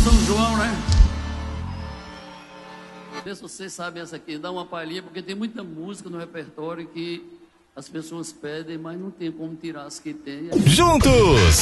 São João, né? Vê se vocês sabem essa aqui, dá uma palhinha, porque tem muita música no repertório que as pessoas pedem, mas não tem como tirar as que tem. Juntos,